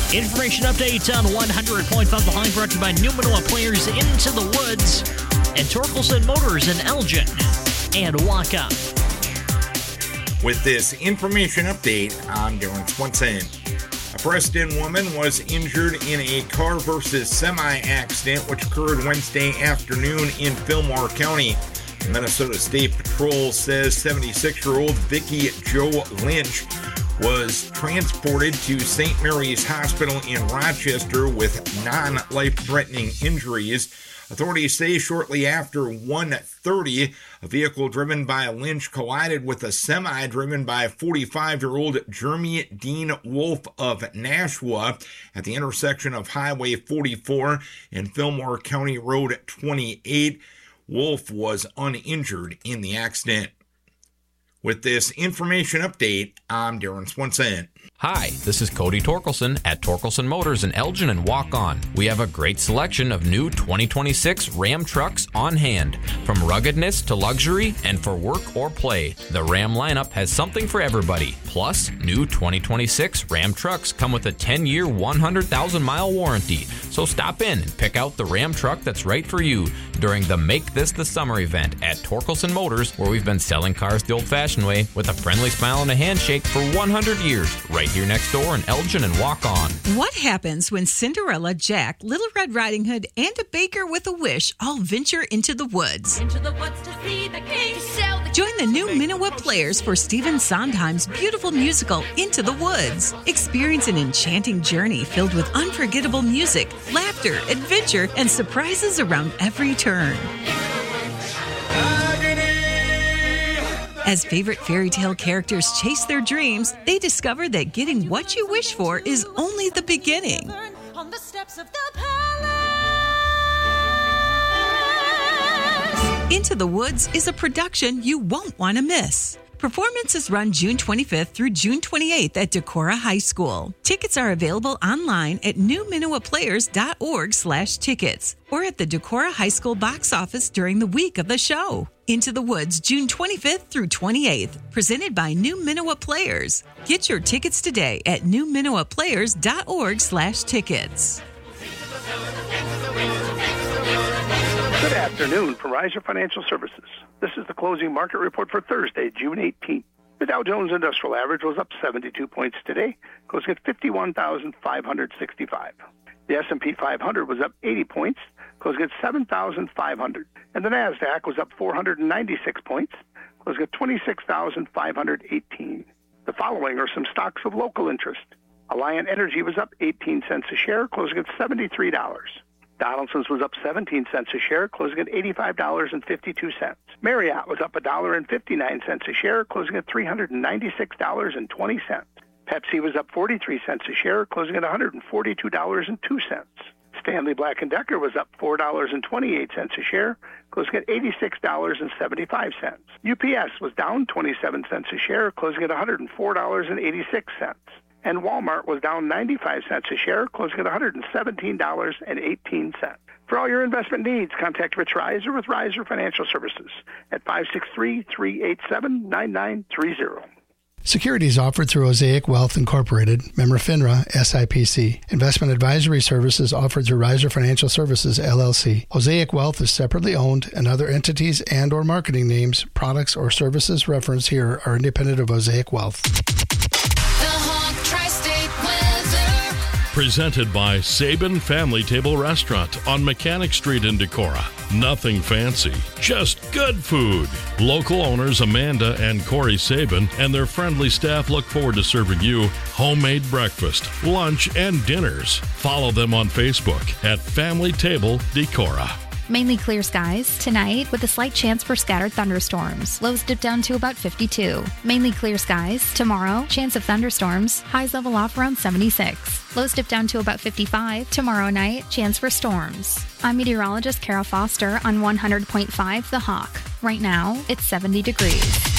Information update on 100.5 The Line brought to you by New Minoa Players Into the Woods and Torkelson Motors in Elgin and Waka. With this information update, I'm Darren Swenson. A Preston woman was injured in a car versus semi accident which occurred Wednesday afternoon in Fillmore County. The Minnesota State Patrol says 76-year-old Vicki Jo Lynch was transported to St. Mary's Hospital in Rochester with non-life-threatening injuries. Authorities say shortly after 1:30, a vehicle driven by Lynch collided with a semi driven by 45-year-old Jeremy Dean Wolf of Nashua at the intersection of Highway 44 and Fillmore County Road 28. Wolf was uninjured in the accident. With this information update, I'm Darren Swenson. Hi, this is Cody Torkelson at Torkelson Motors in Elgin and Walk-On. We have a great selection of new 2026 Ram trucks on hand. From ruggedness to luxury and for work or play, the Ram lineup has something for everybody. Plus, new 2026 Ram trucks come with a 10-year, 100,000-mile warranty. So stop in and pick out the Ram truck that's right for you during the Make This the Summer event at Torkelson Motors, where we've been selling cars the old-fashioned way with a friendly smile and a handshake for 100 years, right here next door in Elgin and Walk-On. What happens when Cinderella, Jack, Little Red Riding Hood, and a baker with a wish all venture into the woods? Into the woods to see the king. Join the new Minoa Players for Stephen Sondheim's beautiful musical, Into the Woods. Experience an enchanting journey filled with unforgettable music, laughter, adventure, and surprises around every turn. As favorite fairy tale characters chase their dreams, they discover that getting what you wish for is only the beginning. On the steps of the palace. Into the Woods is a production you won't want to miss. Performances run June 25th through June 28th at Decorah High School. Tickets are available online at newminoaplayers.org/tickets or at the Decorah High School box office during the week of the show. Into the Woods, June 25th through 28th, presented by New Minoa Players. Get your tickets today at newminoaplayers.org/tickets. Good afternoon from Riser Financial Services. This is the closing market report for Thursday, June 18th. The Dow Jones Industrial Average was up 72 points today, closing at 51,565. The S&P 500 was up 80 points, closing at 7,500. And the NASDAQ was up 496 points, closing at 26,518. The following are some stocks of local interest. Alliant Energy was up 18 cents a share, closing at $73. Donaldson's was up 17 cents a share, closing at $85.52. Marriott was up $1.59 a share, closing at $396.20. Pepsi was up 43 cents a share, closing at $142.02. Stanley Black & Decker was up $4.28 a share, closing at $86.75. UPS was down 27 cents a share, closing at $104.86. And Walmart was down 95 cents a share, closing at $117.18. For all your investment needs, contact Rich Reiser with Reiser Financial Services at 563-387-9930. Securities offered through Osaic Wealth Incorporated, member FINRA, SIPC. Investment advisory services offered through Reiser Financial Services, LLC. Osaic Wealth is separately owned, and other entities and or marketing names, products, or services referenced here are independent of Osaic Wealth. Presented by Sabin Family Table Restaurant on Mechanic Street in Decorah. Nothing fancy, just good food. Local owners Amanda and Corey Sabin and their friendly staff look forward to serving you homemade breakfast, lunch, and dinners. Follow them on Facebook at Family Table Decorah. Mainly clear skies tonight with a slight chance for scattered thunderstorms. Lows dip down to about 52. Mainly clear skies tomorrow. Chance of thunderstorms. Highs level off around 76. Lows dip down to about 55. Tomorrow night, chance for storms. I'm meteorologist Kara Foster on 100.5 The Hawk. Right now, it's 70 degrees.